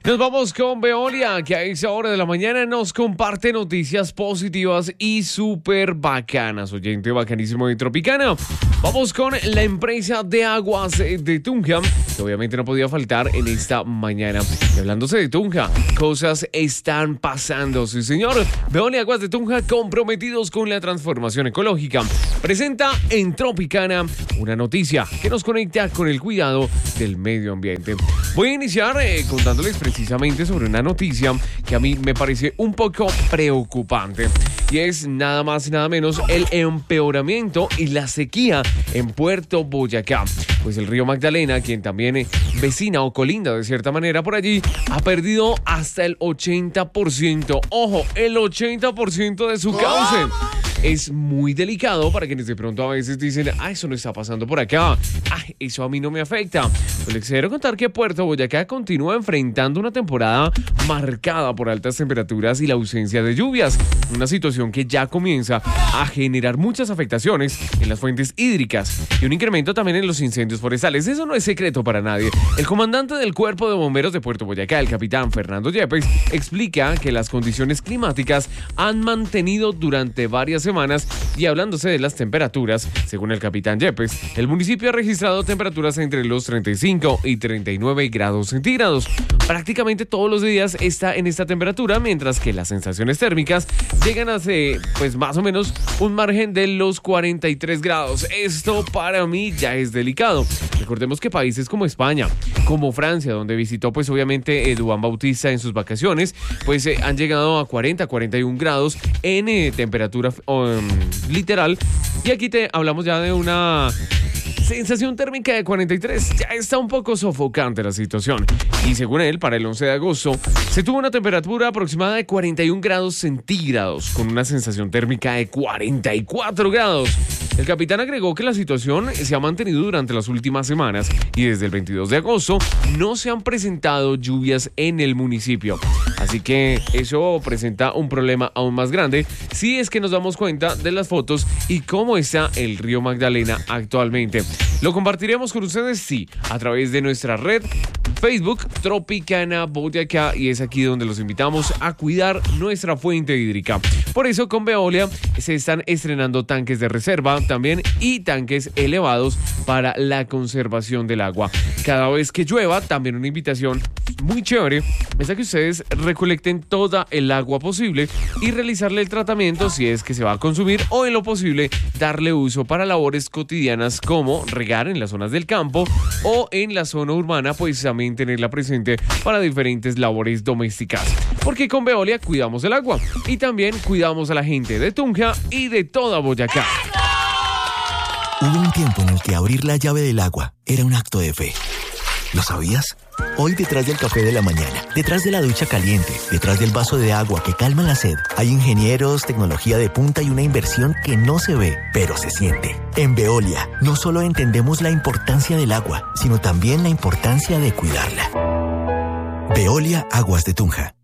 Nos vamos con Veolia, que a esa hora de la mañana nos comparte noticias positivas y súper bacanas. Oyente bacanísimo de Tropicana. Vamos con la empresa de aguas de Tunja, que obviamente no podía faltar en esta mañana. Y hablándose de Tunja, cosas están pasando, sí señor. Veolia Aguas de Tunja, comprometidos con la transformación ecológica, presenta en Tropicana una noticia que nos conecta con el cuidado del medio ambiente. Voy a iniciar contándoles precisamente sobre una noticia que a mí me parece un poco preocupante. Y es nada más y nada menos el empeoramiento y la sequía en Puerto Boyacá. Pues el río Magdalena, quien también vecina o colinda de cierta manera por allí, ha perdido hasta el 80%. Ojo, el 80% de su cauce. Es muy delicado para quienes de pronto a veces dicen, eso no está pasando por acá, eso a mí no me afecta. Pues les quiero contar que Puerto Boyacá continúa enfrentando una temporada marcada por altas temperaturas y la ausencia de lluvias, una situación que ya comienza a generar muchas afectaciones en las fuentes hídricas y un incremento también en los incendios forestales. Eso no es secreto para nadie. El comandante del Cuerpo de Bomberos de Puerto Boyacá, el capitán Fernando Yepes, explica que las condiciones climáticas han mantenido durante varias semanas y hablándose de las temperaturas, según el capitán Yepes, el municipio ha registrado temperaturas entre los 35 y 39 grados centígrados. Prácticamente todos los días está en esta temperatura, mientras que las sensaciones térmicas llegan a pues más o menos un margen de los 43 grados. Esto para mí ya es delicado. Recordemos que países como España, como Francia, donde visitó pues obviamente Duván Bautista en sus vacaciones, pues han llegado a 40, 41 grados en temperatura literal. Y aquí hablamos ya de una sensación térmica de 43. Ya está un poco sofocante la situación. Y según él, para el 11 de agosto, se tuvo una temperatura aproximada de 41 grados centígrados, con una sensación térmica de 44 grados. El capitán agregó que la situación se ha mantenido durante las últimas semanas y desde el 22 de agosto no se han presentado lluvias en el municipio. Así que eso presenta un problema aún más grande si es que nos damos cuenta de las fotos y cómo está el río Magdalena actualmente. Lo compartiremos con ustedes, sí, a través de nuestra red Facebook Tropicana Boyacá, y es aquí donde los invitamos a cuidar nuestra fuente hídrica. Por eso con Veolia se están estrenando tanques de reserva también y tanques elevados para la conservación del agua. Cada vez que llueva, también una invitación muy chévere es a que ustedes recolecten toda el agua posible y realizarle el tratamiento si es que se va a consumir, o en lo posible darle uso para labores cotidianas como regar en las zonas del campo o en la zona urbana, pues también tenerla presente para diferentes labores domésticas. Porque con Veolia cuidamos el agua y también cuidamos a la gente de Tunja y de toda Boyacá. Hubo un tiempo en el que abrir la llave del agua era un acto de fe. ¿Lo sabías? Hoy detrás del café de la mañana, detrás de la ducha caliente, detrás del vaso de agua que calma la sed, hay ingenieros, tecnología de punta y una inversión que no se ve, pero se siente. En Veolia, no solo entendemos la importancia del agua, sino también la importancia de cuidarla. Veolia Aguas de Tunja.